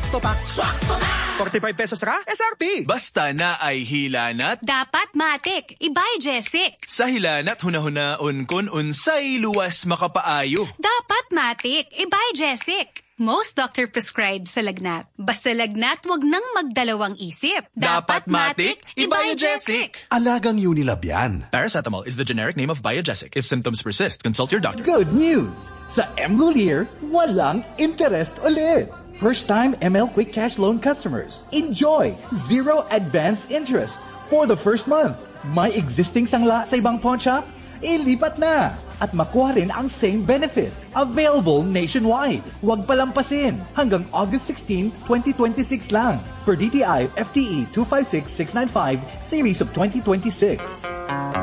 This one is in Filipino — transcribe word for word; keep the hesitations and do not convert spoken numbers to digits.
Swakto pa. Swakto na! forty-five pesos ra, S R P. Basta na ay hilanat. Dapat matik, ibay Jessic. Sa hilanat hunahunaon kun unsay luwas makapaayo. Dapat matik, ibay Jessic. Most doctor prescribe sa lagnat. Basta lagnat, wag nang magdalawang isip. Dapat matik, Ibaya-Jesic. Alagang Unilab yan. Paracetamol is the generic name of Biogesic. If symptoms persist, consult your doctor. Good news! Sa M-Golier, walang interest ulit. First-time M L Quick Cash Loan customers, enjoy zero advance interest for the first month. May existing sangla sa ibang pawn shop? Ilipat na! At makuha rin ang same benefit. Available nationwide. Huwag palampasin. Hanggang August sixteenth, twenty twenty-six lang. Per D T I F T E two five six six nine five, Series of twenty twenty-six.